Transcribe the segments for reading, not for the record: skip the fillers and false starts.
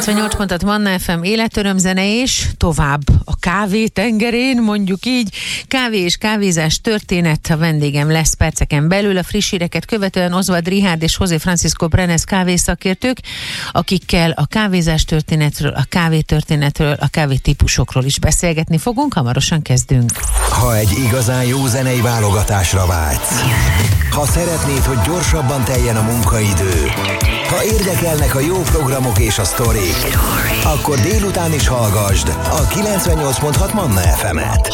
98 Manna FM életörömzene és tovább a kávé tengerén, mondjuk így. Kávé és kávézás történet, a vendégem lesz perceken belül. A friss híreket követően Oswald Richárd és José Francisco Brenes kávészakértők, akikkel a kávézás történetről, a kávétörténetről, a kávétípusokról is beszélgetni fogunk. Hamarosan kezdünk. Ha egy igazán jó zenei válogatásra vágysz, ha szeretnéd, hogy gyorsabban teljen a munkaidő, ha érdekelnek a jó programok és a sztorik, akkor délután is hallgasd a 98.6 Manna FM-et.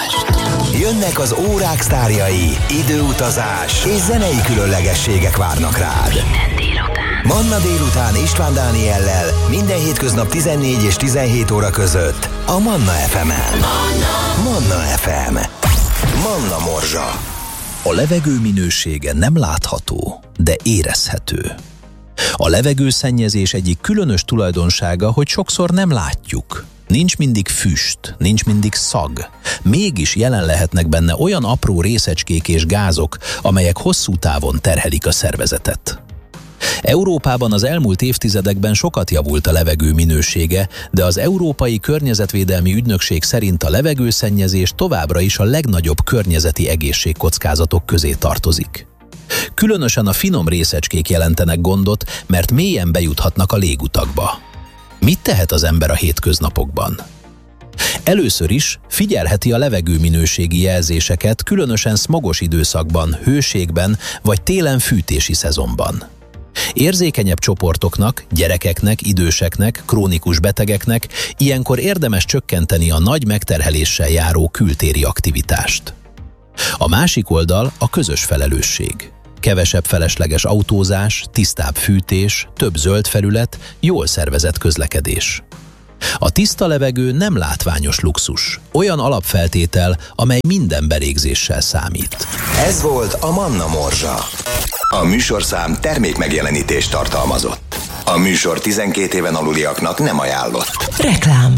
Jönnek az órák sztárjai, időutazás és zenei különlegességek várnak rád. Manna délután István Dániellel minden hétköznap 14 és 17 óra között a Manna FM-en. Manna FM. Manna Morzsa. A levegő minősége nem látható, de érezhető. A levegőszennyezés egyik különös tulajdonsága, hogy sokszor nem látjuk. Nincs mindig füst, nincs mindig szag. Mégis jelen lehetnek benne olyan apró részecskék és gázok, amelyek hosszú távon terhelik a szervezetet. Európában az elmúlt évtizedekben sokat javult a levegő minősége, de az Európai Környezetvédelmi Ügynökség szerint a levegőszennyezés továbbra is a legnagyobb környezeti egészségkockázatok közé tartozik. Különösen a finom részecskék jelentenek gondot, mert mélyen bejuthatnak a légutakba. Mit tehet az ember a hétköznapokban? Először is figyelheti a levegőminőségi jelzéseket, különösen szmogos időszakban, hőségben vagy télen fűtési szezonban. Érzékenyebb csoportoknak, gyerekeknek, időseknek, krónikus betegeknek ilyenkor érdemes csökkenteni a nagy megterheléssel járó kültéri aktivitást. A másik oldal a közös felelősség. Kevesebb felesleges autózás, tisztább fűtés, több zöld felület, jól szervezett közlekedés. A tiszta levegő nem látványos luxus, olyan alapfeltétel, amely minden belégzéssel számít. Ez volt a Manna Morzsa. A műsorszám termékmegjelenítést tartalmazott. A műsor 12 éven aluliaknak nem ajánlott. Reklám.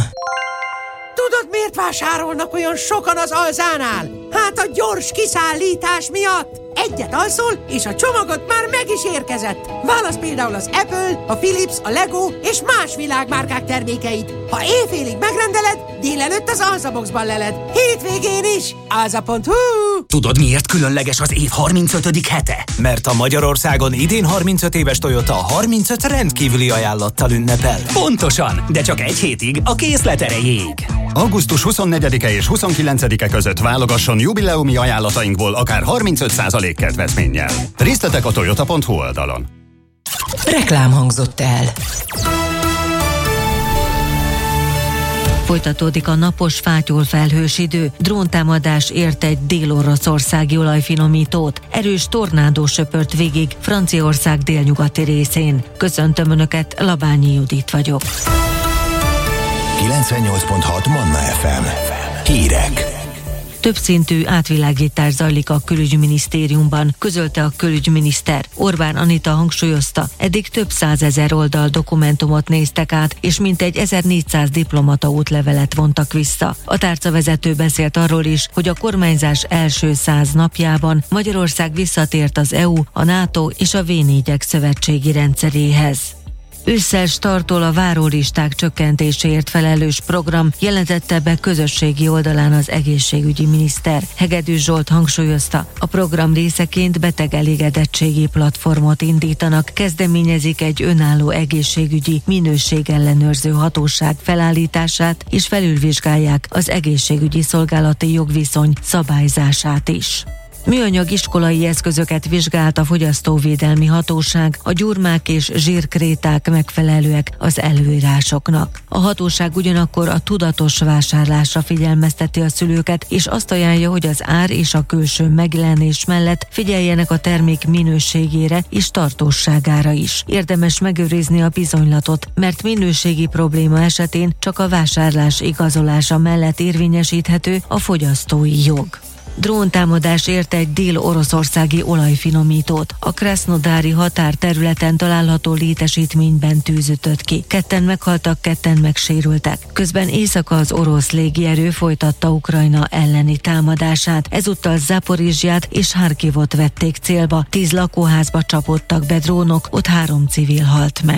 Tudod, miért vásárolnak olyan sokan az Alzánál? Hát a gyors kiszállítás miatt. Egyet alszol, és a csomagot már meg is érkezett. Válasz például az Apple, a Philips, a Lego és más világmárkák termékeit. Ha éjfélig megrendeled, délelőtt az Alzaboxban leled. Hétvégén is. Alza.hu. Tudod, miért különleges az év 35. hete? Mert a Magyarországon idén 35 éves Toyota 35 rendkívüli ajánlattal ünnepel. Pontosan, de csak egy hétig a készlet erejéig. Augusztus 24-e és 29-e között válogasson jubileumi ajánlatainkból akár 35% kedvezménnyel. Részletek a toyota.hu oldalon. Reklám hangzott el. Folytatódik a napos, fátyol felhős idő. Dróntámadás ért egy dél-oroszországi olajfinomítót. Erős tornádó söpört végig Franciaország délnyugati részén. Köszöntöm Önöket, Labányi Judit vagyok. 98.6 Manna FM. Hírek. Többszintű átvilágítás zajlik a külügyminisztériumban, közölte a külügyminiszter. Orbán Anita hangsúlyozta, eddig több 100 000 oldal dokumentumot néztek át, és mintegy 1400 diplomata útlevelet vontak vissza. A tárcavezető beszélt arról is, hogy a kormányzás első 100 napjában Magyarország visszatért az EU, a NATO és a V4-ek szövetségi rendszeréhez. Ősszel startol a várólisták csökkentéséért felelős program, jelentette be közösségi oldalán az egészségügyi miniszter. Hegedűs Zsolt hangsúlyozta, a program részeként betegelégedettségi platformot indítanak, kezdeményezik egy önálló egészségügyi minőségellenőrző hatóság felállítását, és felülvizsgálják az egészségügyi szolgálati jogviszony szabályzását is. Műanyag iskolai eszközöket vizsgált a Fogyasztóvédelmi Hatóság, a gyurmák és zsírkréták megfelelőek az előírásoknak. A hatóság ugyanakkor a tudatos vásárlásra figyelmezteti a szülőket, és azt ajánlja, hogy az ár és a külső megjelenés mellett figyeljenek a termék minőségére és tartósságára is. Érdemes megőrizni a bizonylatot, mert minőségi probléma esetén csak a vásárlás igazolása mellett érvényesíthető a fogyasztói jog. Dróntámadás érte egy dél-oroszországi olajfinomítót. A krasznodári határterületen található létesítményben tűz ütött ki. 2 meghaltak, 2 megsérültek. Közben éjszaka az orosz légierő folytatta Ukrajna elleni támadását. Ezúttal Zaporizsját és Harkivot vették célba. 10 lakóházba csapódtak be drónok, ott 3 civil halt meg.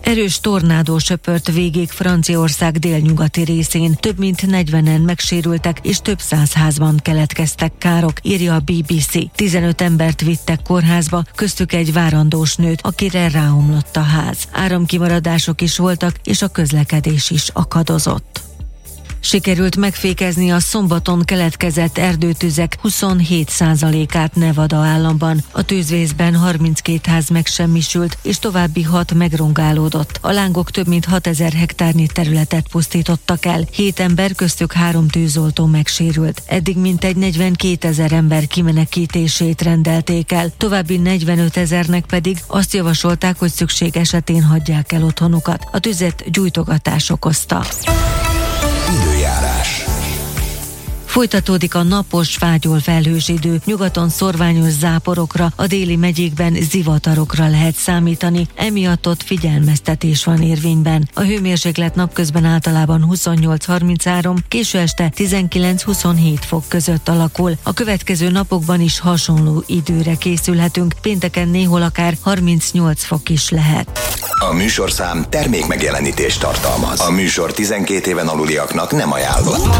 Erős tornádó söpört végig Franciaország délnyugati részén. Több mint 40-en megsérültek, és több száz házban keletkeztek károk, írja a BBC. 15 embert vittek kórházba, köztük egy várandós nőt, akire ráomlott a ház. Áramkimaradások is voltak, és a közlekedés is akadozott. Sikerült megfékezni a szombaton keletkezett erdőtüzek 27%-át Nevada államban. A tűzvészben 32 ház megsemmisült, és további 6 megrongálódott. A lángok több mint 6000 hektárnyi területet pusztítottak el. 7 ember, köztük 3 tűzoltó megsérült. Eddig mintegy 42 000 ember kimenekítését rendelték el. További 45 000-nek pedig azt javasolták, hogy szükség esetén hagyják el otthonukat. A tüzet gyújtogatás okozta. Időjárás. Folytatódik a napos, fátyol felhős idő, nyugaton szorványos záporokra, a déli megyékben zivatarokra lehet számítani, emiatt ott figyelmeztetés van érvényben. A hőmérséklet napközben általában 28-33, késő este 19-27 fok között alakul. A következő napokban is hasonló időre készülhetünk, pénteken néhol akár 38 fok is lehet. A műsorszám termékmegjelenítést tartalmaz. A műsor 12 éven aluliaknak nem ajánlott.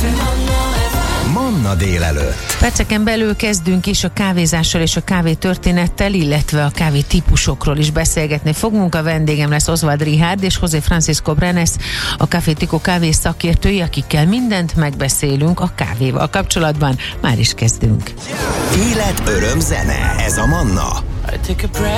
Manna délelőtt. Perceken belül kezdünk is a kávézással és a kávé történettel, illetve a kávé típusokról is beszélgetni fogunk. A vendégem lesz Oswald Richárd és José Francisco Brenes, a Café Tico kávé szakértői, akikkel mindent megbeszélünk a kávéval kapcsolatban. Már is kezdünk. Élet, öröm, zene. Ez a Manna.